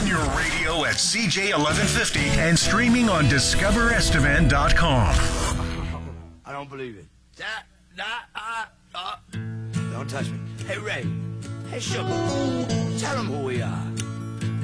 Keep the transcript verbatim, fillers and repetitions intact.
On your radio at C J eleven fifty and streaming on discover estevan dot com. I don't believe it. That, that, uh, uh. Don't touch me. Hey, Ray. Hey, Sugar. Tell them who we are.